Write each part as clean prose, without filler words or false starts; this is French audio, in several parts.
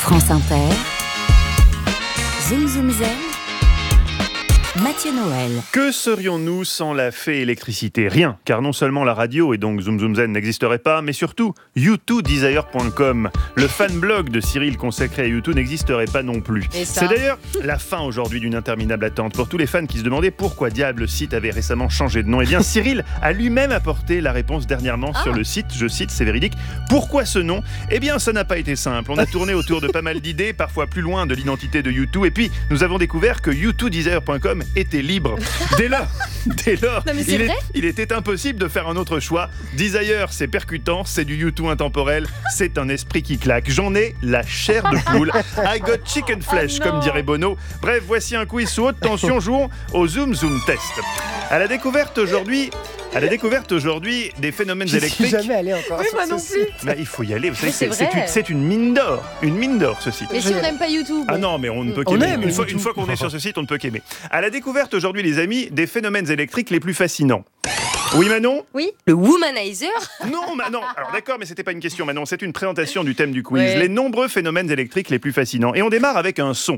France Inter, Zoom Zoom Zen, Mathieu Noël. Que serions-nous sans la fée électricité ? Rien, car non seulement la radio et donc Zoom Zoom Zen n'existerait pas, mais surtout U2Desire.com, le fanblog de Cyril consacré à U2 n'existerait pas non plus. C'est d'ailleurs la fin aujourd'hui d'une interminable attente pour tous les fans qui se demandaient pourquoi diable le site avait récemment changé de nom. Eh bien, Cyril a lui-même apporté la réponse dernièrement sur le site, je cite, c'est véridique. Pourquoi ce nom ? Eh bien, ça n'a pas été simple. On a tourné autour de pas mal d'idées, parfois plus loin de l'identité de U2, et puis nous avons découvert que U2Desire.com était libre. Dès lors, non, il était impossible de faire un autre choix. Desire, c'est percutant, c'est du U2 intemporel, c'est un esprit qui claque. J'en ai la chair de poule. I got chicken flesh, comme dirait Bono. Bref, voici un quiz sous haute tension. Jouons au Zoom Zoom Test. À la découverte aujourd'hui des phénomènes électriques. Je suis jamais allé encore sur ce site. Bah, il faut y aller. Vous savez, c'est une mine d'or. Une mine d'or, ce site. Mais si on n'aime pas YouTube. Ah non, mais on ne peut qu'aimer. Une fois qu'on est sur ce site, on ne peut qu'aimer. À la découverte aujourd'hui, les amis, des phénomènes électriques les plus fascinants. Oui, Manon ? Oui, le womanizer. Non, Manon. Alors d'accord, mais c'était pas une question, Manon. C'est une présentation du thème du quiz. Ouais. Les nombreux phénomènes électriques les plus fascinants. Et on démarre avec un son.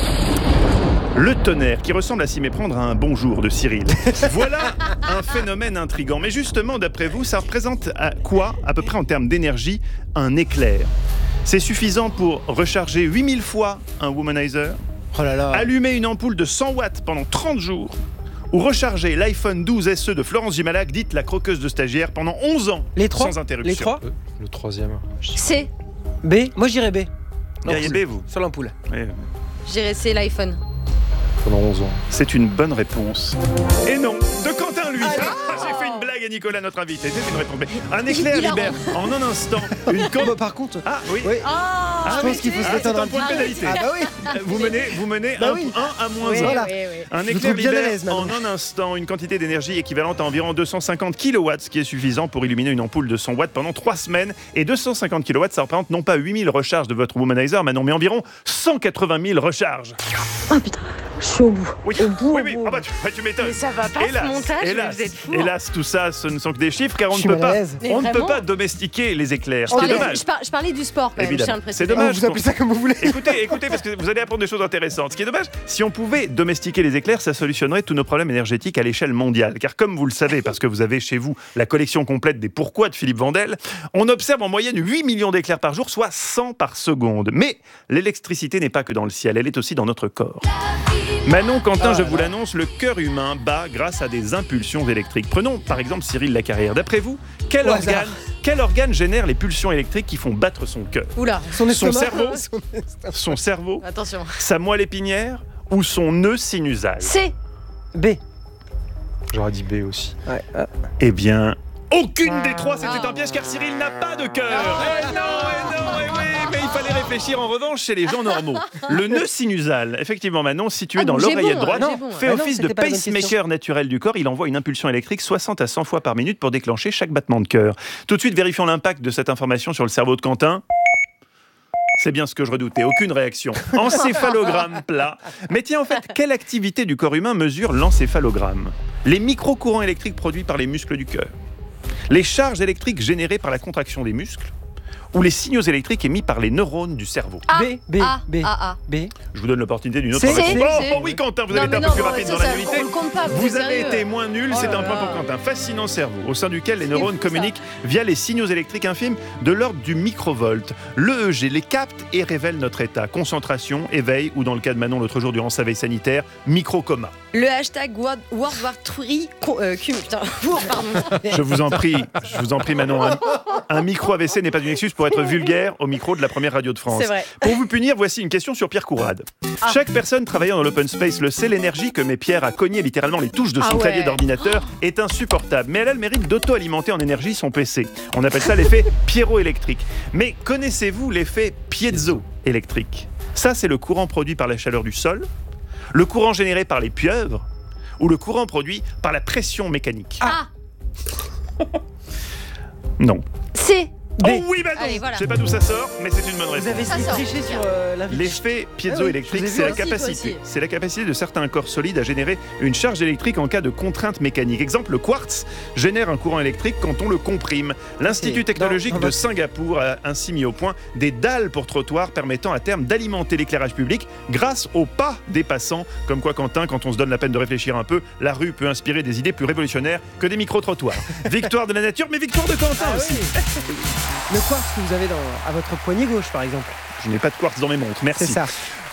Le tonnerre, qui ressemble à s'y méprendre à un bonjour de Cyril. Voilà un phénomène intriguant. Mais justement, d'après vous, ça représente quoi, à peu près en termes d'énergie, un éclair ? C'est suffisant pour recharger 8000 fois un womanizer, allumer une ampoule de 100 watts pendant 30 jours, ou recharger l'iPhone 12 SE de Florence Dumalag, dite la croqueuse de stagiaire, pendant 11 ans, sans interruption. Les trois ? Le troisième. C. B ? Moi j'irais B. Diriez B, vous ? Sur l'ampoule. Oui. J'irais C, l'iPhone. Pendant 11 ans. C'est une bonne réponse. Et non, de Quentin, lui. J'ai fait une blague à Nicolas, notre invité. C'est une réponse. Un éclair libère en un instant une Par contre, Ah oui. je pense qu'il faut se mettre un point de pénalité. Ah bah oui. Vous menez Bah 1 oui. à moins 1. Voilà. Un Je vous éclair trouve bien à libère l'aise, en maintenant. un instant une quantité d'énergie équivalente à environ 250 kW, ce qui est suffisant pour illuminer une ampoule de 100 watts pendant 3 semaines. Et 250 kW, ça représente non pas 8000 recharges de votre womanizer, mais environ 180 000 recharges. Oh putain, je suis au bout. Oui, oui. Ah bah, tu m'étonnes. Mais ça va pas ce montage, vous êtes fous. Hélas, tout ça, ce ne sont que des chiffres, car on Je ne suis peut mal à pas, l'aise. Mais on ne peut vraiment pas domestiquer les éclairs. Je Ce qui est dommage. parlais du sport quand même, je tiens à le préciser. C'est dommage. Vous appelez ça comme vous voulez. Écoutez, parce que vous allez apprendre des choses intéressantes. Ce qui est dommage, si on pouvait domestiquer les éclairs, ça solutionnerait tous nos problèmes énergétiques à l'échelle mondiale. Car comme vous le savez, parce que vous avez chez vous la collection complète des pourquoi de Philippe Vandel, on observe en moyenne 8 millions d'éclairs par jour, soit 100 par seconde. Mais l'électricité n'est pas que dans le ciel, elle est aussi dans notre corps. Manon, Quentin, je vous l'annonce, le cœur humain bat grâce à des impulsions électriques. Prenons par exemple Cyril Lacarrière. D'après vous, quel organe génère les pulsions électriques qui font battre son cœur ? Oula, Son cerveau, attention. sa moelle épinière ou son nœud sinusal ? C. B. J'aurais dit B aussi. Eh bien, aucune des trois, c'était un piège car Cyril n'a pas de cœur. Mais il fallait réfléchir en revanche chez les gens normaux. Le nœud sinusal, effectivement Manon, situé dans l'oreillette droite, fait office de pacemaker naturel du corps. Il envoie une impulsion électrique 60 à 100 fois par minute pour déclencher chaque battement de cœur. Tout de suite, vérifions l'impact de cette information sur le cerveau de Quentin. C'est bien ce que je redoutais, aucune réaction. Encéphalogramme plat. Mais tiens, en fait, quelle activité du corps humain mesure l'encéphalogramme ? Les micro-courants électriques produits par les muscles du cœur, les charges électriques générées par la contraction des muscles, ou les signaux électriques émis par les neurones du cerveau. B. Je vous donne l'opportunité d'une autre C. réponse. C. Oui, Quentin, vous avez été un peu plus rapide dans la nuitée. On le compte pas, Vous avez sérieux. été moins nul, c'est un point pour Quentin. Fascinant cerveau, au sein duquel les neurones communiquent via les signaux électriques infimes de l'ordre du microvolt. L'EEG les capte et révèle notre état. Concentration, éveil, ou dans le cas de Manon l'autre jour durant sa veille sanitaire, microcoma. Le hashtag World War III putain. Pardon. Je vous en prie Manon, un micro-AVC n'est pas une excuse pour être vulgaire au micro de la première radio de France. C'est vrai. Pour vous punir, voici une question sur Pierre Courade. Chaque personne travaillant dans l'open space le sait, l'énergie que met Pierre à cogner littéralement les touches de son clavier d'ordinateur est insupportable. Mais elle a le mérite d'auto-alimenter en énergie son PC. On appelle ça l'effet piéro-électrique. Mais connaissez-vous l'effet piezo-électrique ? Ça, c'est le courant produit par la chaleur du sol, le courant généré par les pieuvres ou le courant produit par la pression mécanique. A. Non. C. B. Oh oui, bah non. Allez, voilà. Je sais pas d'où ça sort, mais c'est une bonne Vous réponse. avez Ça essayé de sort. tricher sur la vie. L'effet piézoélectrique, Ah oui, je c'est vous ai la vu. Toi aussi, capacité. toi aussi. C'est la capacité de certains corps solides à générer une charge électrique en cas de contrainte mécanique. Exemple, le quartz génère un courant électrique quand on le comprime. L'Institut Ok. technologique Non, de Singapour a ainsi mis au point des dalles pour trottoirs permettant à terme d'alimenter l'éclairage public grâce au pas des passants. Comme quoi, Quentin, quand on se donne la peine de réfléchir un peu, la rue peut inspirer des idées plus révolutionnaires que des micro-trottoirs. Victoire de la nature, mais victoire de Quentin Ah aussi. oui. Le quartz que vous avez à votre poignet gauche, par exemple. Je n'ai pas de quartz dans mes montres, merci. C'est ça.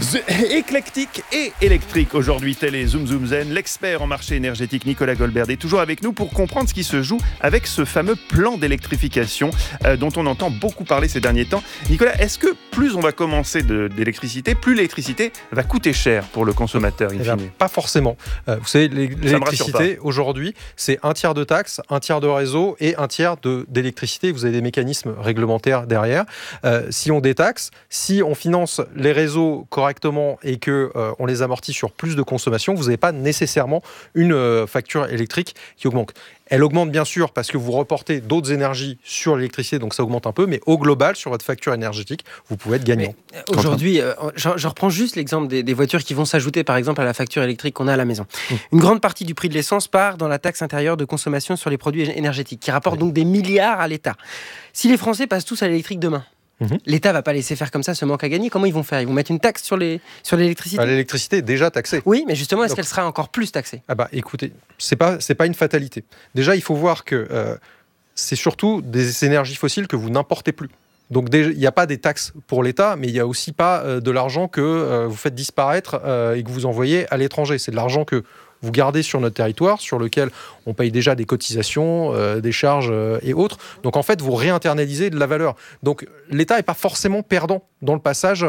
Éclectique et électrique aujourd'hui, tel est Zoom Zoom Zen. L'expert en marché énergétique Nicolas Goldberg est toujours avec nous pour comprendre ce qui se joue avec ce fameux plan d'électrification dont on entend beaucoup parler ces derniers temps. Nicolas, est-ce que plus on va commencer d'électricité, plus l'électricité va coûter cher pour le consommateur in Eh bien, fine? pas forcément. Vous savez, me rassure l'électricité, aujourd'hui, c'est un tiers de taxes, un tiers de réseau et un tiers d'électricité. Vous avez des mécanismes réglementaires derrière. Si on détaxe, si on finance les réseaux correctement et que on les amortit sur plus de consommation, vous n'avez pas nécessairement une facture électrique qui augmente. Elle augmente bien sûr parce que vous reportez d'autres énergies sur l'électricité, donc ça augmente un peu, mais au global, sur votre facture énergétique, vous pouvez être gagnant. Aujourd'hui, je reprends juste l'exemple des voitures qui vont s'ajouter par exemple à la facture électrique qu'on a à la maison. Une grande partie du prix de l'essence part dans la taxe intérieure de consommation sur les produits énergétiques, qui rapporte donc des milliards à l'État. Si les Français passent tous à l'électrique demain, l'État va pas laisser faire comme ça ce manque à gagner. Comment ils vont faire? Ils vont mettre une taxe sur l'électricité? L'électricité est déjà taxée. Oui, mais justement, est-ce Donc- qu'elle sera encore plus taxée? Ah bah écoutez, c'est pas une fatalité. Déjà, il faut voir que c'est surtout des énergies fossiles que vous n'importez plus. Donc il n'y a pas des taxes pour l'État, mais il n'y a aussi pas de l'argent que vous faites disparaître et que vous envoyez à l'étranger. C'est de l'argent que vous gardez sur notre territoire, sur lequel on paye déjà des cotisations, des charges et autres. Donc en fait, vous réinternalisez de la valeur. Donc l'État n'est pas forcément perdant dans le passage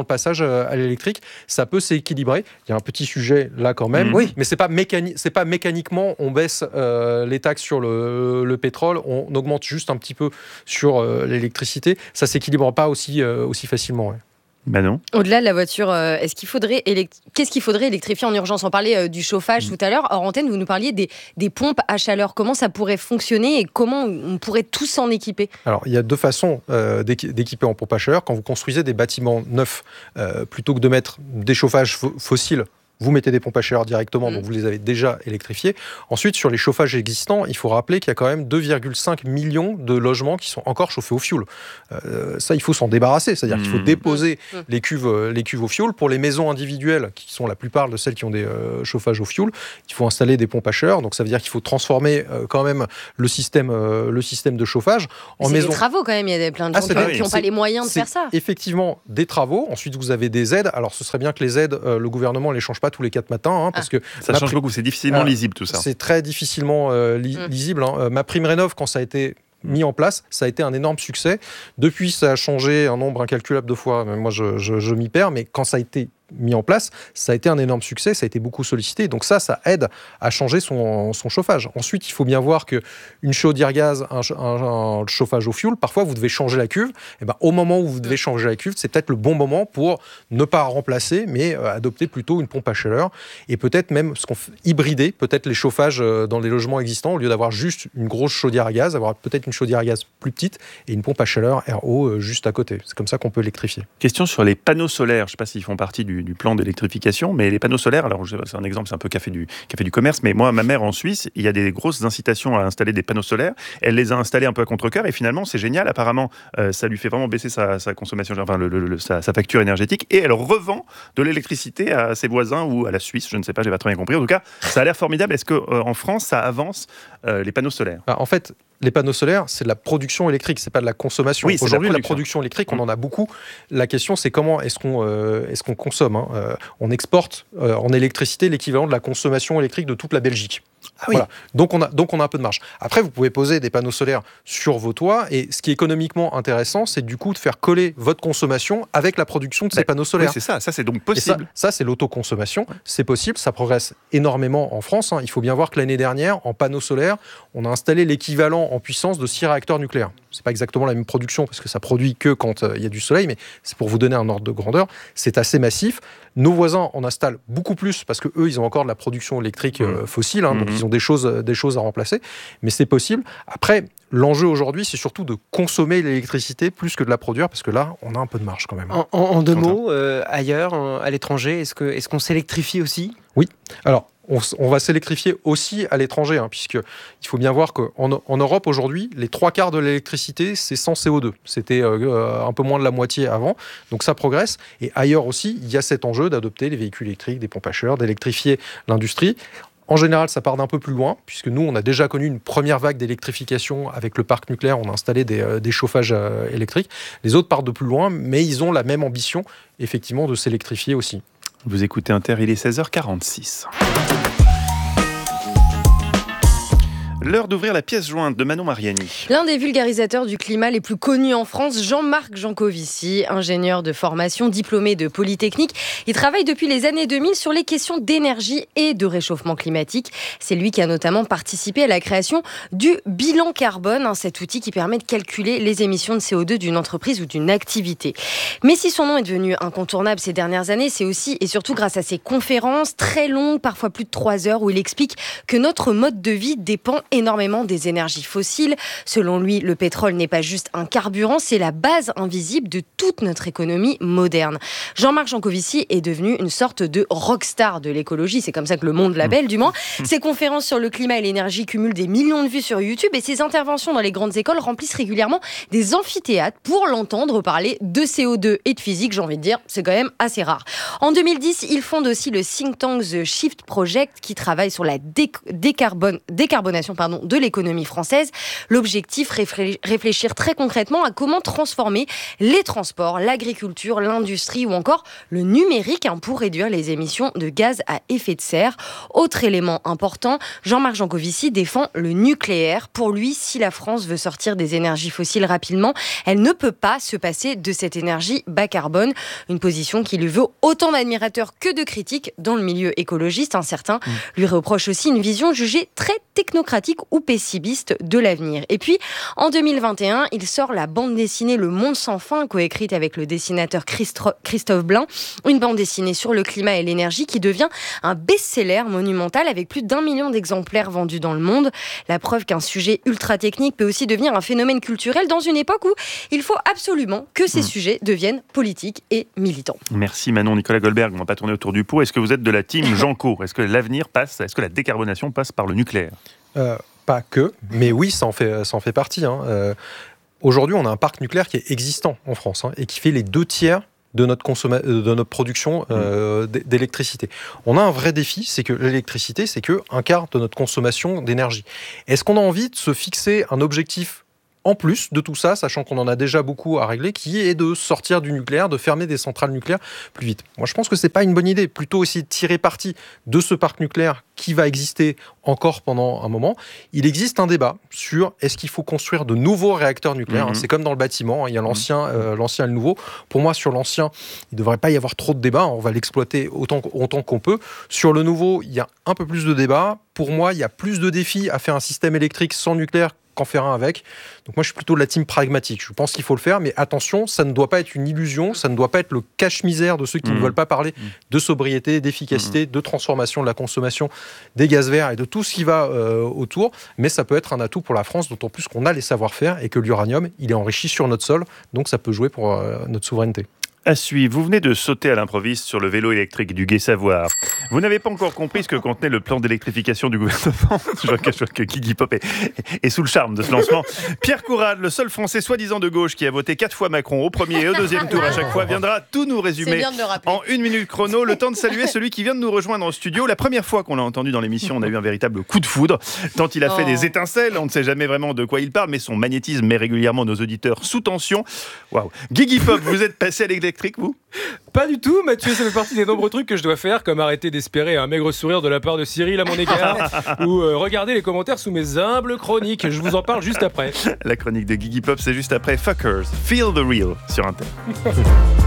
à l'électrique. Ça peut s'équilibrer. Il y a un petit sujet là quand même. Oui. Mais c'est pas mécaniquement on baisse les taxes sur le pétrole, on augmente juste un petit peu sur l'électricité. Ça s'équilibre pas aussi facilement. Ouais. Ben non. Au-delà de la voiture, qu'est-ce qu'il faudrait électrifier en urgence? On parlait du chauffage tout à l'heure. Hors antenne, vous nous parliez des pompes à chaleur. Comment ça pourrait fonctionner et comment on pourrait tous s'en équiper? Alors, il y a deux façons d'équiper en pompe à chaleur. Quand vous construisez des bâtiments neufs, plutôt que de mettre des chauffages fossiles, vous mettez des pompes à chaleur directement, donc vous les avez déjà électrifiés. Ensuite, sur les chauffages existants, il faut rappeler qu'il y a quand même 2,5 millions de logements qui sont encore chauffés au fioul. Ça, il faut s'en débarrasser, c'est-à-dire qu'il faut déposer les cuves au fioul. Pour les maisons individuelles, qui sont la plupart de celles qui ont des chauffages au fioul, il faut installer des pompes à chaleur. Donc ça veut dire qu'il faut transformer quand même le système de chauffage. C'est des travaux quand même, il y a plein de gens qui n'ont pas les moyens de faire ça. Effectivement, des travaux. Ensuite, vous avez des aides. Alors, ce serait bien que les aides, le gouvernement ne les change pas tous les 4 matins, parce que Ça change beaucoup, c'est difficilement lisible tout ça. c'est très difficilement lisible. Ma prime rénov', quand ça a été mis en place, ça a été un énorme succès. Depuis, ça a changé un nombre incalculable de fois. Moi, je m'y perds, mais quand ça a été mis en place, ça a été un énorme succès, ça a été beaucoup sollicité. Donc ça aide à changer son chauffage. Ensuite, il faut bien voir qu'une chaudière gaz, un chauffage au fioul, parfois vous devez changer la cuve. Et ben, au moment où vous devez changer la cuve, c'est peut-être le bon moment pour ne pas remplacer, mais adopter plutôt une pompe à chaleur et peut-être même hybrider peut-être les chauffages dans les logements existants au lieu d'avoir juste une grosse chaudière à gaz, avoir peut-être une chaudière à gaz plus petite et une pompe à chaleur RO juste à côté. C'est comme ça qu'on peut électrifier. Question sur les panneaux solaires. Je ne sais pas s'ils font partie du plan d'électrification, mais les panneaux solaires, alors c'est un exemple, c'est un peu café du commerce, mais moi, ma mère en Suisse, il y a des grosses incitations à installer des panneaux solaires. Elle les a installés un peu à contre-cœur et finalement, c'est génial. Apparemment, ça lui fait vraiment baisser sa consommation, enfin sa facture énergétique et elle revend de l'électricité à ses voisins ou à la Suisse. Je ne sais pas, j'ai pas très bien compris. En tout cas, ça a l'air formidable. Est-ce qu'en France, ça avance les panneaux solaires? En fait, les panneaux solaires, c'est de la production électrique, c'est pas de la consommation. Oui, aujourd'hui, la production électrique, on en a beaucoup. La question, c'est comment est-ce qu'on consomme. On exporte en électricité l'équivalent de la consommation électrique de toute la Belgique. Ah oui. Voilà. Donc on a un peu de marge. Après, vous pouvez poser des panneaux solaires sur vos toits et ce qui est économiquement intéressant, c'est du coup de faire coller votre consommation avec la production de ces panneaux solaires. Oui, c'est ça. Ça, c'est donc possible. Ça, c'est l'autoconsommation. C'est possible, ça progresse énormément en France. Il faut bien voir que l'année dernière, en panneaux solaires, on a installé l'équivalent l'équivalent en puissance de 6 réacteurs nucléaires. C'est pas exactement la même production parce que ça produit que quand il y a du soleil, mais c'est pour vous donner un ordre de grandeur. C'est assez massif. Nos voisins en installent beaucoup plus parce que eux, ils ont encore de la production électrique fossile, donc ils ont des choses à remplacer. Mais c'est possible. Après, l'enjeu aujourd'hui, c'est surtout de consommer l'électricité plus que de la produire parce que là, on a un peu de marge quand même. En 2 mots, ailleurs, à l'étranger, est-ce qu'on s'électrifie aussi ? Oui. Alors, on va s'électrifier aussi à l'étranger, puisqu'il faut bien voir qu'en Europe, aujourd'hui, les 3/4 de l'électricité, c'est sans CO2. C'était un peu moins de la moitié avant, donc ça progresse. Et ailleurs aussi, il y a cet enjeu d'adopter les véhicules électriques, des pompes à chaleur, d'électrifier l'industrie. En général, ça part d'un peu plus loin, puisque nous, on a déjà connu une première vague d'électrification avec le parc nucléaire. On a installé des chauffages électriques. Les autres partent de plus loin, mais ils ont la même ambition, effectivement, de s'électrifier aussi. Vous écoutez Inter, il est 16h46. L'heure d'ouvrir la pièce jointe de Manon Mariani. L'un des vulgarisateurs du climat les plus connus en France, Jean-Marc Jancovici, ingénieur de formation, diplômé de Polytechnique. Il travaille depuis les années 2000 sur les questions d'énergie et de réchauffement climatique. C'est lui qui a notamment participé à la création du bilan carbone, cet outil qui permet de calculer les émissions de CO2 d'une entreprise ou d'une activité. Mais si son nom est devenu incontournable ces dernières années, c'est aussi et surtout grâce à ses conférences très longues, parfois plus de 3 heures, où il explique que notre mode de vie dépend énormément des énergies fossiles. Selon lui, le pétrole n'est pas juste un carburant, c'est la base invisible de toute notre économie moderne. Jean-Marc Jancovici est devenu une sorte de rockstar de l'écologie, c'est comme ça que le monde l'appelle du moins. Ses conférences sur le climat et l'énergie cumulent des millions de vues sur YouTube et ses interventions dans les grandes écoles remplissent régulièrement des amphithéâtres pour l'entendre parler de CO2 et de physique, j'ai envie de dire, c'est quand même assez rare. En 2010, il fonde aussi le think tank The Shift Project qui travaille sur la décarbonation de l'économie française. L'objectif, réfléchir très concrètement à comment transformer les transports, l'agriculture, l'industrie ou encore le numérique pour réduire les émissions de gaz à effet de serre. Autre élément important, Jean-Marc Jancovici défend le nucléaire. Pour lui, si la France veut sortir des énergies fossiles rapidement, elle ne peut pas se passer de cette énergie bas carbone. Une position qui lui vaut autant d'admirateurs que de critiques dans le milieu écologiste. Certains lui reprochent aussi une vision jugée très technocratique ou pessimiste de l'avenir. Et puis, en 2021, il sort la bande dessinée Le Monde sans fin, coécrite avec le dessinateur Christophe Blain, une bande dessinée sur le climat et l'énergie qui devient un best-seller monumental avec plus d'1 million d'exemplaires vendus dans le monde. La preuve qu'un sujet ultra technique peut aussi devenir un phénomène culturel dans une époque où il faut absolument que ces sujets deviennent politiques et militants. Merci Manon. Nicolas Goldberg, on ne va pas tourner autour du pot. Est-ce que vous êtes de la team Janco ? Est-ce que l'avenir passe, est-ce que la décarbonation passe par le nucléaire ? Pas que, mais oui, ça en fait partie. Aujourd'hui, on a un parc nucléaire qui est existant en France et qui fait les 2/3 de notre production d'électricité. On a un vrai défi, c'est que l'électricité, c'est que 1/4 de notre consommation d'énergie. Est-ce qu'on a envie de se fixer un objectif en plus de tout ça, sachant qu'on en a déjà beaucoup à régler, qui est de sortir du nucléaire, de fermer des centrales nucléaires plus vite. Moi, je pense que c'est pas une bonne idée. Plutôt essayer de tirer parti de ce parc nucléaire qui va exister encore pendant un moment. Il existe un débat sur est-ce qu'il faut construire de nouveaux réacteurs nucléaires. C'est comme dans le bâtiment, il y a l'ancien et le nouveau. Pour moi, sur l'ancien, il ne devrait pas y avoir trop de débat. On va l'exploiter autant qu'on peut. Sur le nouveau, il y a un peu plus de débat. Pour moi, il y a plus de défis à faire un système électrique sans nucléaire qu'en faire un avec. Donc moi, je suis plutôt de la team pragmatique. Je pense qu'il faut le faire, mais attention, ça ne doit pas être une illusion, ça ne doit pas être le cache-misère de ceux qui ne veulent pas parler de sobriété, d'efficacité, de transformation de la consommation des gaz verts et de tout ce qui va autour. Mais ça peut être un atout pour la France, d'autant plus qu'on a les savoir-faire et que l'uranium, il est enrichi sur notre sol, donc ça peut jouer pour notre souveraineté. À suivre, vous venez de sauter à l'improviste sur le vélo électrique du Gai Savoir. Vous n'avez pas encore compris ce que contenait le plan d'électrification du gouvernement. Je vois que Guigui Pop est sous le charme de ce lancement. Pierre Courade, le seul Français soi-disant de gauche qui a voté 4 fois Macron au premier et au deuxième tour à chaque fois, viendra tout nous résumer en 1 minute chrono. Le temps de saluer celui qui vient de nous rejoindre en studio. La première fois qu'on l'a entendu dans l'émission, on a eu un véritable coup de foudre. Tant il a fait des étincelles, on ne sait jamais vraiment de quoi il parle, mais son magnétisme met régulièrement nos auditeurs sous tension. Waouh. Guigui Pop, vous êtes passé à l'électrique, vous ? Pas du tout, Mathieu, ça fait partie des nombreux trucs que je dois faire, comme arrêter d'espérer un maigre sourire de la part de Cyril à mon égard, ou regarder les commentaires sous mes humbles chroniques. Je vous en parle juste après. La chronique de Guigui Pop, c'est juste après Fuckers, Feel the Real sur Inter.